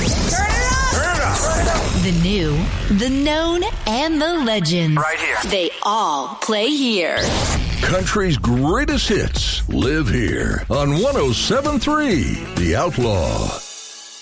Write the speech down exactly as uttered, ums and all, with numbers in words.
Turn it up! Turn it up! The new, the known, and the legends. Right here. They all play here. Country's greatest hits live here on one oh seven point three The Outlaw.